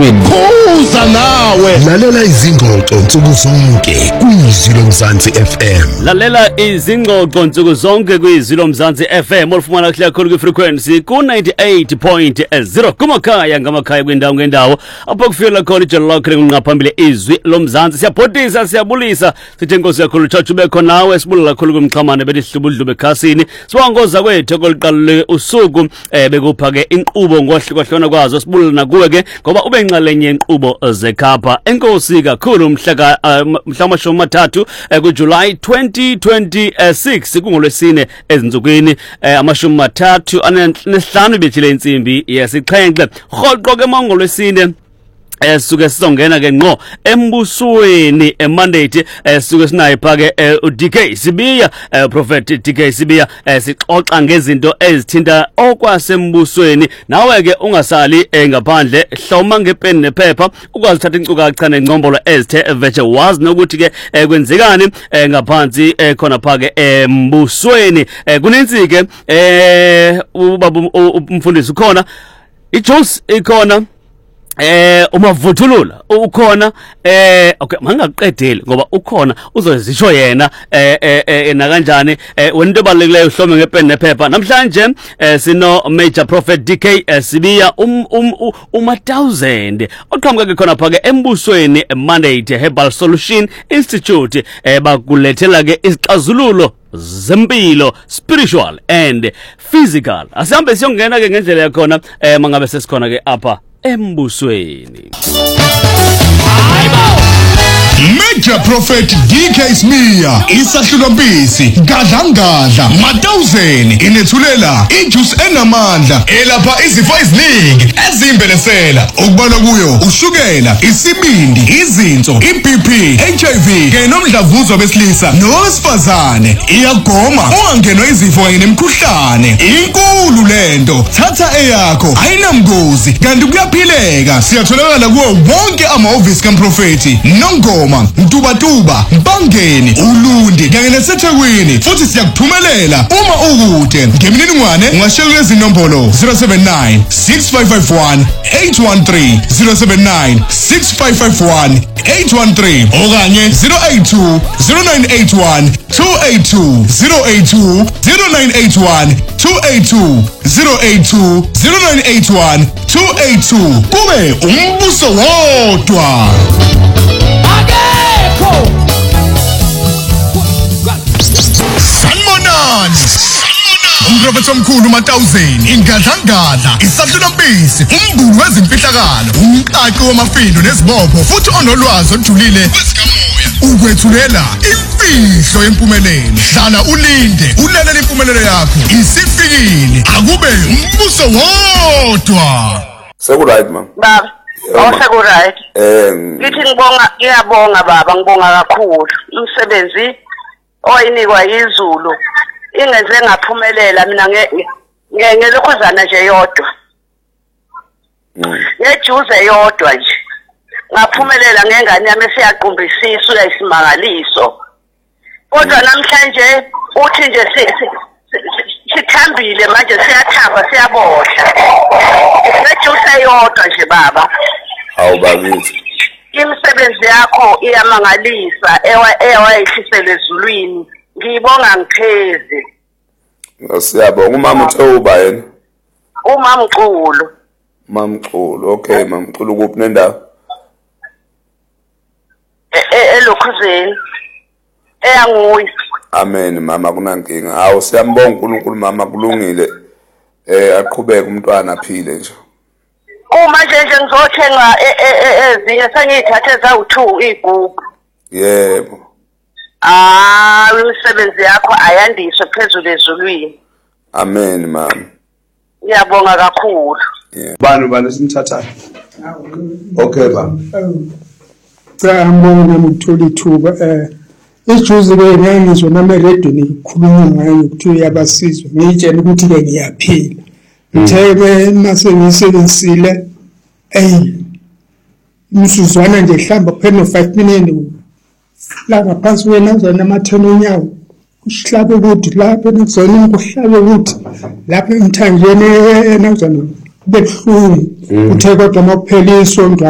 emtatweni. Khuza nawe. Lalela izingxoxo nsuku zonke kwiZwi loMzansi FM. Lalela izingxoxo nsuku zonke kwiZwi loMzansi FM olufumana kuhle kakhulu kwi-frequency ku 98.0 kumakhaya ngamakhaya kwindawo ngendawo apho kufika khona ijelo lakho linqaphambili iZwi loMzansi. Siyabhodisa siyabulisa sithi inkosi kakhulu church ubekho nawe sibulela kakhulu kumxhamane belihlubudlu bekhasini siwangoza kwethu koliqala usuku bekupha ke inkqubo ngohlukahlona kwazo sibulela nakuwe ke ngoba ube inxalenye yenkqubo zekhapha. Enkosi kakhulu mhla amashumi amathathu kuJuly 2026 kungolwesine ezinsukwini amashumi amathathu anesihlanu bethile insimbi yesixhenxe rhoqo ke mangolwesine suke sizongena ke ngqo embusweni emandate suke sinaye pha ke uDK Sibiya Prophet DK Sibiya sixoxa ngezinto ezithinta okwasembusweni. Nawe ke ungasali ngaphandle hloma ngepeni nephepha ukwazi uthatha inkcukacha nengcombolo ezithe vetshe wazi nokuthi ke kwenzekani ngaphansi khona pha ke embusweni. Kunensi ke ubaba umfundisi ukhona iJones ikhona umavuthulula ukhona okay mangaqedeli ngoba ukhona uzozisho yena na kanjani wento ebalulekileyo uhlome ngepeni nephepha. Namhlanje sino Major Prophet DK Sibiya uma 1000 oqhamuka ke khona pha ke embusweni mandate Herbal Solution Institute bakulethela ke izixazululo zempilo spiritual and physical. Asihambe siyongena ke ngendlela yakhona mangabe sesikhona ke apha embusweni. Major Prophet DK Sibiya isahlukampisi gadlangadla ma1000 inethulela ijuice enamandla elapha izifo eziningi ezimbelesela okubalwa kuyo ushukela, isibindi, izinso, iBP, HIV kanye nomdlavuzo besilisa nowesifazane. Iyagoma ungangenwa izifo kanye nemikhuhlane. Inkulu lento, thatha eyakho ayinamgozi kanti kuyaphileka. Siyatholakala kuwo wonke amahhovisi kaMprofeti Nongoma, Mtubatuba, Mpangeni, Ulundi kanye naseThekwini. Futhi siyakuthumelela uma ukude. Ngemininingwane ungashayela lezi nombolo 079 6551 813 079 6551 813 okanye 082 0981 282 082 0981 282 082 0981 282 kube umbuso wodwa. Sanibonani. Umprofeti omkhulu ma1000 ingadlangadla isahlukampisi umbulu wezimfihlakalo umqaqi wamafindo nezibopho futhi onolwazi olujulile wesikamoya ukwethulela imfihlo yempumelelo. Hlala ulinde ulalela impumelelo yakho isifikile akube umbuso wodwa. Sekuright mama. Baba awusekuright. Ngithi ngiyabonga baba, ngibonga kakhulu umsebenzi oyinikwa izulu ingenze ngaphumelela mina ngelokhuzana nje yodwa. Ngejuze yodwa nje ngaphumelela ngengane yami esiyaqumbisisa uyayisimangaliso. Kodwa namhlanje uthi nje sithambile manje siyathamba siyabohla. Ngejuze yodwa nje baba. Hawu bakithi. Imisebenzi yakho iyamangalisa ewayithisele ezulwini. Ngiyibonga ngipheze. Siyabonga umama uThoba yena. Umama Mqulu. Mama Mqulu, okay mama Mqulu kuphi nendawo? Elokhuzeni. Eyanguyi. Amen mama kunankinga. Hawu siyambonga uNkulunkulu mama kulungile. Aqhubeke umntwana aphile nje. Uma nje ngizothenga ezinye sengiyithathe zawu2 igubhu. Yebo. Imisebenzi yakho ayandiswe phezulu ezulwini. Amen mama. Ngiyabonga kakhulu. Bani sinithathayo? Okay baba. Ngiyabonga ngithola ithuba ijuzi ke ngiyizwa nami radio nikhuluma ngayo ukuthi uyabasizwa ngitshela ukuthi ke ngiyaphila. Ngitheke mase ngisebenzisile umsuzwana nje hlamba kuphela 5 minutes la ngaphansi kwenazana amatheno onyawo kuhlabe ukuthi lapha nekuzona kuhlabe ukuthi lapha emthanjeni enazana bebuhlungu uthe kodwa makuphela isonto